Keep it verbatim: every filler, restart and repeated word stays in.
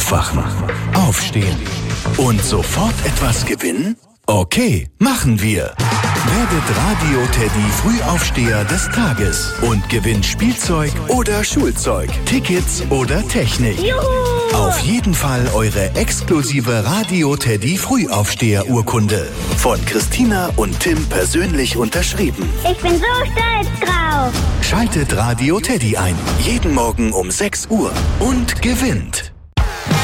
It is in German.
Aufwachen, aufstehen und sofort etwas gewinnen? Okay, machen wir. Werdet Radio-Teddy Frühaufsteher des Tages und gewinnt Spielzeug oder Schulzeug, Tickets oder Technik. Juhu! Auf jeden Fall eure exklusive Radio-Teddy Frühaufsteher-Urkunde. Von Christina und Tim persönlich unterschrieben. Ich bin so stolz drauf. Schaltet Radio Teddy ein. Jeden Morgen um sechs Uhr und gewinnt.